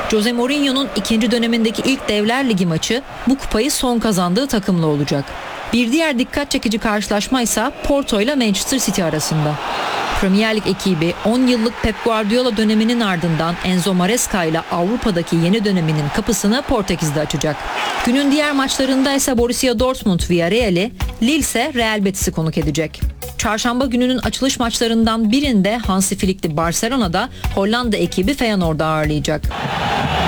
Jose Mourinho'nun ikinci dönemindeki ilk Devler Ligi maçı bu kupayı son kazandığı takımla olacak. Bir diğer dikkat çekici karşılaşma ise Porto ile Manchester City arasında. Premier Lig ekibi 10 yıllık Pep Guardiola döneminin ardından Enzo Maresca ile Avrupa'daki yeni döneminin kapısını Portekiz'de açacak. Günün diğer maçlarında ise Borussia Dortmund Villarreal'i, Lille ise Real Betis'i konuk edecek. Çarşamba gününün açılış maçlarından birinde Hansi Flick'li Barcelona'da Hollanda ekibi Feyenoord'u ağırlayacak.